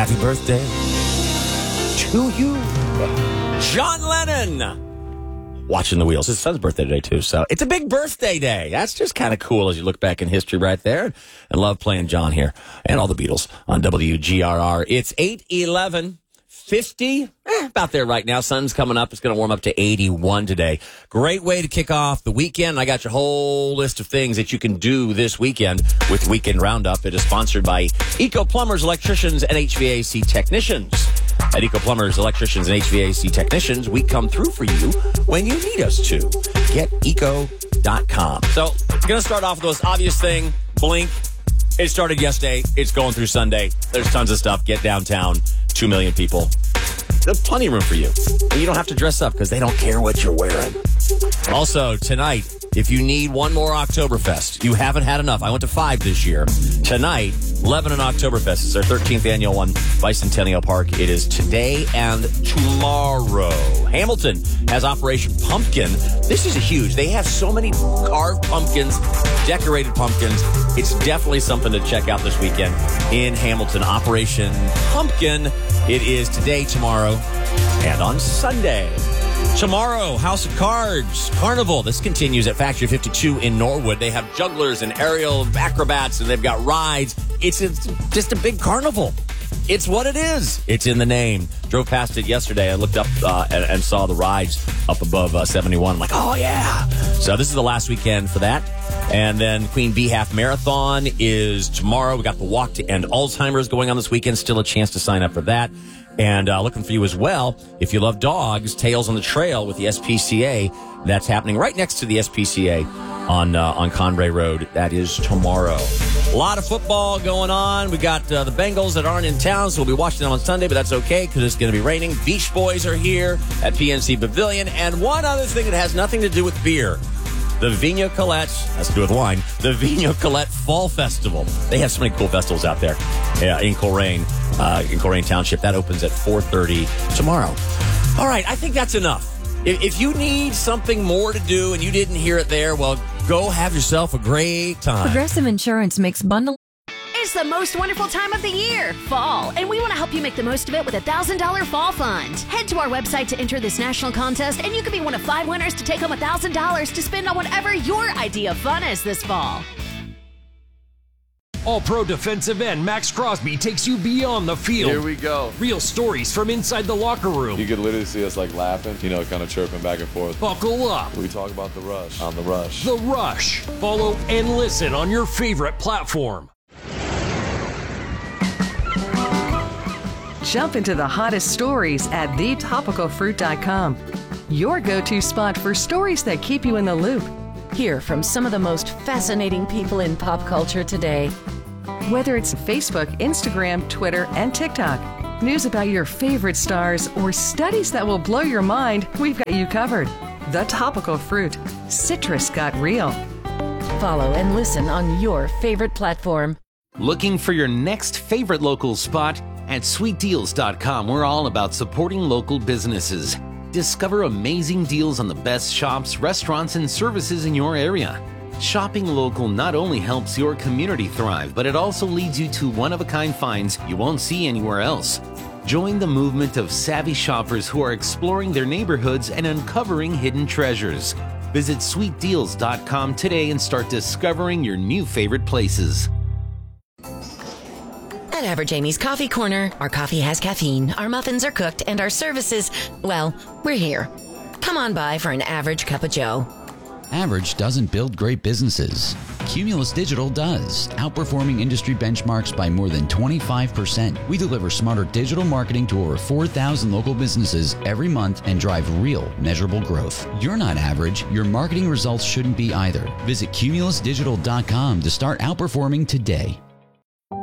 Happy birthday to you, John Lennon. Watching the wheels. His son's birthday today, too. So it's a big birthday day. That's just kind of cool as you look back in history right there. And love playing John here and all the Beatles on WGRR. It's 8:11. 50, about there right now. Sun's coming up. It's going to warm up to 81 today. Great way to kick off the weekend. I got your whole list of things that you can do this weekend with Weekend Roundup. It is sponsored by Eco Plumbers, Electricians, and HVAC Technicians. At Eco Plumbers, Electricians, and HVAC Technicians, we come through for you when you need us to. GetEco.com. So, going to start off with the most obvious thing, Blink. It started yesterday. It's going through Sunday. There's tons of stuff. Get downtown. 2 million people. There's plenty of room for you. And you don't have to dress up because they don't care what you're wearing. Also, tonight, if you need one more Oktoberfest, you haven't had enough. I went to 5 this year. Tonight, Lebanon Oktoberfest. It's our 13th annual one, Bicentennial Park. It is today and tomorrow. Hamilton has Operation Pumpkin. This is huge. They have so many carved pumpkins, decorated pumpkins. It's definitely something to check out this weekend in Hamilton. Operation Pumpkin. It is today, tomorrow, and on Sunday. Tomorrow, House of Cards Carnival. This continues at Factory 52 in Norwood. They have jugglers and aerial acrobats, and they've got rides. It's just a big carnival. It's what it is. It's in the name. Drove past it yesterday. I looked up and saw the rides up above 71. I'm like, oh, yeah. So this is the last weekend for that. And then Queen Bee Half Marathon is tomorrow. We got the Walk to End Alzheimer's going on this weekend. Still a chance to sign up for that. And looking for you as well. If you love dogs, Tails on the Trail with the SPCA. That's happening right next to the SPCA on Conray Road. That is tomorrow. A lot of football going on. We got the Bengals that aren't in town, so we'll be watching them on Sunday, but that's okay because it's going to be raining. Beach Boys are here at PNC Pavilion. And one other thing that has nothing to do with beer. The Vigna Colette, has to do with wine, the Vigna Colette Fall Festival. They have so many cool festivals out there in Coleraine Township. That opens at 4:30 tomorrow. All right, I think that's enough. If you need something more to do and you didn't hear it there, well, go have yourself a great time. Progressive Insurance makes bundle. It's the most wonderful time of the year, fall, and we want to help you make the most of it with a $1,000 fall fund. Head to our website to enter this national contest, and you could be one of 5 winners to take home $1,000 to spend on whatever your idea of fun is this fall. All-Pro defensive end Max Crosby takes you beyond the field. Here we go. Real stories from inside the locker room. You could literally see us like laughing, kind of chirping back and forth. Buckle up. We talk about The Rush on The Rush. The Rush. Follow and listen on your favorite platform. Jump into the hottest stories at thetopicalfruit.com. Your go-to spot for stories that keep you in the loop. Hear from some of the most fascinating people in pop culture today. Whether it's Facebook, Instagram, Twitter, and TikTok, news about your favorite stars, or studies that will blow your mind, we've got you covered. The Topical Fruit. Citrus got real. Follow and listen on your favorite platform. Looking for your next favorite local spot? At sweetdeals.com, we're all about supporting local businesses. Discover amazing deals on the best shops, restaurants, and services in your area. Shopping local not only helps your community thrive, but it also leads you to one-of-a-kind finds you won't see anywhere else. Join the movement of savvy shoppers who are exploring their neighborhoods and uncovering hidden treasures. Visit sweetdeals.com today and start discovering your new favorite places. At Average Amy's Coffee Corner, our coffee has caffeine, our muffins are cooked, and our services, well, we're here. Come on by for an average cup of joe. Average doesn't build great businesses. Cumulus Digital does, outperforming industry benchmarks by more than 25%. We deliver smarter digital marketing to over 4,000 local businesses every month and drive real, measurable growth. You're not average. Your marketing results shouldn't be either. Visit cumulusdigital.com to start outperforming today.